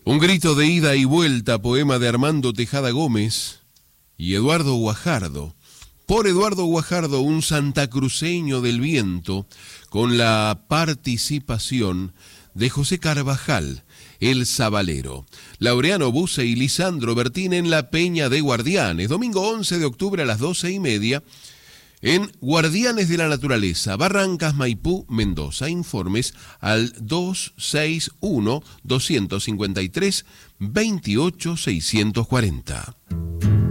Un grito de ida y vuelta, poema de Armando Tejada Gómez y Eduardo Guajardo. Por Eduardo Guajardo, un santacruceño del viento, con la participación de José Carvajal, el Sabalero, Laureano Buse y Lisandro Bertín en la Peña de Guardianes, domingo 11 de octubre a las 12:30, en Guardianes de la Naturaleza, Barrancas, Maipú, Mendoza. Informes al 261-253-28640.